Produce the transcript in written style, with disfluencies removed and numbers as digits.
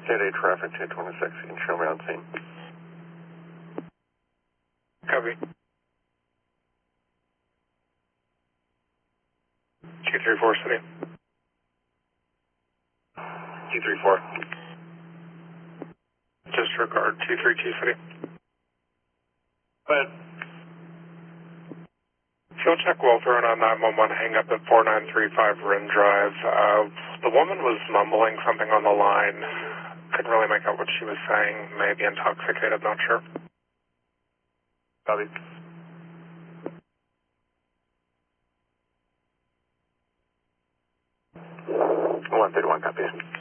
State 8 traffic 226, you can show me on scene. Copy. 234 City. 234. Disregard 232 City. Go ahead. Fuel check Wolfern on 911, hang up at 4935 Rim Drive. The woman was mumbling something on the line. Couldn't really make out what she was saying. Maybe intoxicated, not sure. Copy. 131, copy.